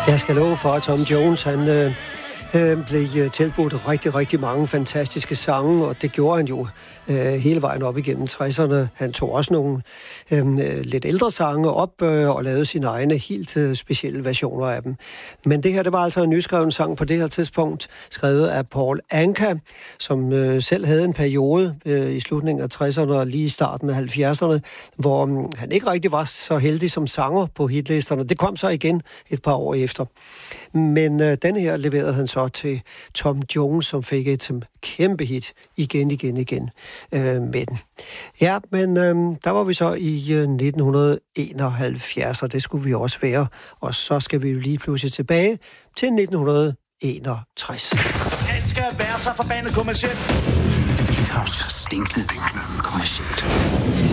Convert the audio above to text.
Jeg skal love for, at Tom Jones, han blev tilbudt rigtig, rigtig mange fantastiske sange, og det gjorde han jo hele vejen op igennem 60'erne. Han tog også nogle lidt ældre sange op og lavede sine egne helt specielle versioner af dem. Men det her, det var altså en nyskreven sang på det her tidspunkt, skrevet af Paul Anka, som selv havde en periode i slutningen af 60'erne og lige i starten af 70'erne, hvor han ikke rigtig var så heldig som sanger på hitlisterne. Det kom så igen et par år efter. Men den her leverede han så til Tom Jones, som fik et kæmpe hit igen med den. Ja, men der var vi så i 1971, og det skulle vi også være. Og så skal vi jo lige pludselig tilbage til 1961. Alt skal være så forbandet kommercielt. Det er stinkende kommercielt.